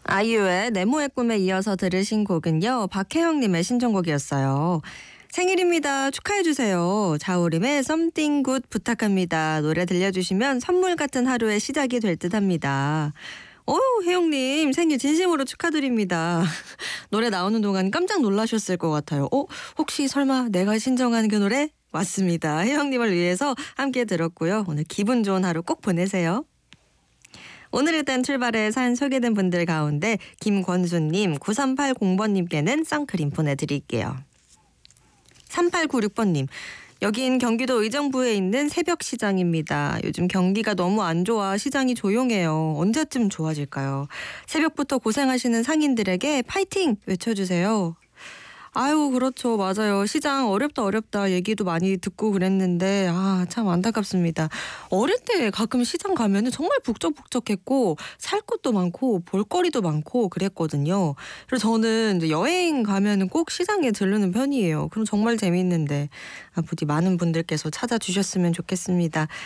아이유의 네모의 꿈에 이어서 들으신 곡은요, 박혜영님의 신청곡이었어요. 생일입니다. 축하해주세요. 자우림의 Something Good 부탁합니다. 노래 들려주시면 선물 같은 하루의 시작이 될 듯합니다. 혜영님 생일 진심으로 축하드립니다. 노래 나오는 동안 깜짝 놀라셨을 것 같아요. 혹시 설마 내가 신청한 그 노래? 맞습니다. 혜영님을 위해서 함께 들었고요. 오늘 기분 좋은 하루 꼭 보내세요. 오늘의 딴 출발에 사연 소개된 분들 가운데 김권수님, 9380번님께는 선크림 보내드릴게요. 3896번님, 여긴 경기도 의정부에 있는 새벽시장입니다. 요즘 경기가 너무 안 좋아 시장이 조용해요. 언제쯤 좋아질까요? 새벽부터 고생하시는 상인들에게 파이팅 외쳐주세요. 아유, 그렇죠. 맞아요. 시장 어렵다 얘기도 많이 듣고 그랬는데 참 안타깝습니다. 어릴 때 가끔 시장 가면은 정말 북적북적했고 살 것도 많고 볼거리도 많고 그랬거든요. 그래서 저는 이제 여행 가면은 꼭 시장에 들르는 편이에요. 그럼 정말 재밌는데 부디 많은 분들께서 찾아주셨으면 좋겠습니다.